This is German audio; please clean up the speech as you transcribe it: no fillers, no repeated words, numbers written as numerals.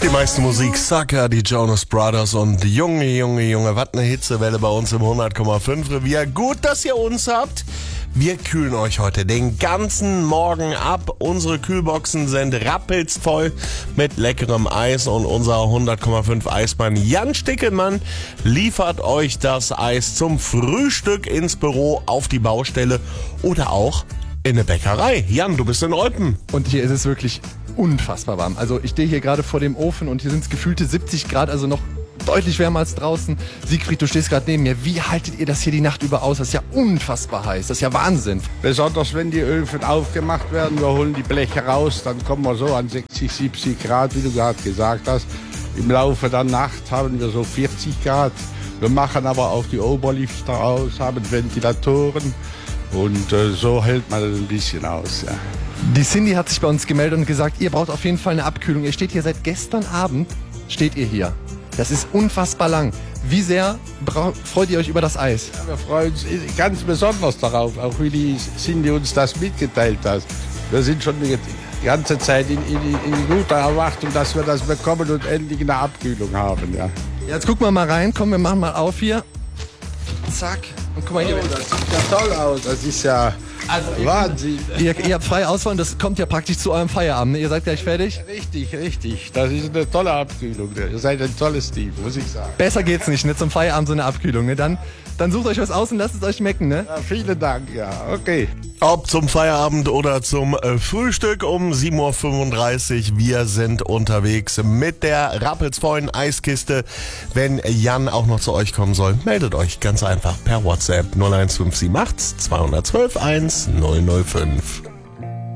Die meiste Musik, Sucker, die Jonas Brothers und Junge, was eine Hitzewelle bei uns im 100,5 Revier. Gut, dass ihr uns habt. Wir kühlen euch heute den ganzen Morgen ab. Unsere Kühlboxen sind rappelsvoll mit leckerem Eis und unser 100,5 Eismann Jan Stickelmann liefert euch das Eis zum Frühstück ins Büro, auf die Baustelle oder auch in eine Bäckerei. Jan, du bist in Olpen. Und hier ist es wirklich unfassbar warm. Also ich stehe hier gerade vor dem Ofen und hier sind es gefühlte 70 Grad, also noch deutlich wärmer als draußen. Siegfried, du stehst gerade neben mir. Wie haltet ihr das hier die Nacht über aus? Das ist ja unfassbar heiß. Das ist ja Wahnsinn. Besonders wenn die Öfen aufgemacht werden. Wir holen die Bleche raus, dann kommen wir so an 60, 70 Grad, wie du gerade gesagt hast. Im Laufe der Nacht haben wir so 40 Grad. Wir machen aber auch die Oberlifter aus, haben Ventilatoren und so hält man das ein bisschen aus. Ja. Die Cindy hat sich bei uns gemeldet und gesagt, ihr braucht auf jeden Fall eine Abkühlung. Ihr steht hier seit gestern Abend, steht ihr hier. Das ist unfassbar lang. Wie sehr freut ihr euch über das Eis? Ja, wir freuen uns ganz besonders darauf, auch wie die Cindy uns das mitgeteilt hat. Wir sind schon die ganze Zeit in guter Erwartung, dass wir das bekommen und endlich eine Abkühlung haben. Ja. Jetzt gucken wir mal rein. Komm, wir machen mal auf hier. Zack. Und guck mal hier. Oh, das sieht ja toll aus. Das ist ja Wahnsinn. Ihr habt freie Auswahl und das kommt ja praktisch zu eurem Feierabend. Ihr seid gleich fertig? Richtig. Das ist eine tolle Abkühlung. Ihr seid ein tolles Team, muss ich sagen. Besser geht's nicht, ne? Zum Feierabend so eine Abkühlung. Ne? Dann sucht euch was aus und lasst es euch schmecken. Ne? Ja, vielen Dank, ja. Okay. Ob zum Feierabend oder zum Frühstück um 7.35 Uhr. Wir sind unterwegs mit der rappelsvollen Eiskiste. Wenn Jan auch noch zu euch kommen soll, meldet euch ganz einfach per WhatsApp 01578 212 1 005.